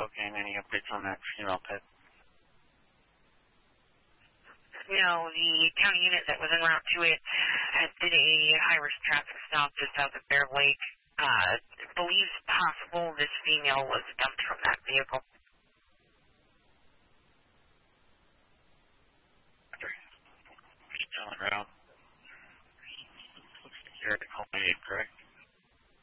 cocaine. Any updates on that female pet? No, the county unit that was en route to it did a high-risk traffic stop just south of Bear Lake. Believes possible this female was dumped from that vehicle.